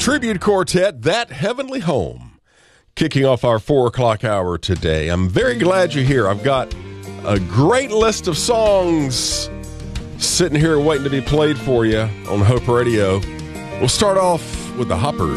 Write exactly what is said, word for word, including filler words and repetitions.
Tribute Quartet, That Heavenly Home, kicking off our four o'clock hour today. I'm very glad you're here. I've got a great list of songs sitting here waiting to be played for you on Hope Radio. We'll start off with the Hoppers.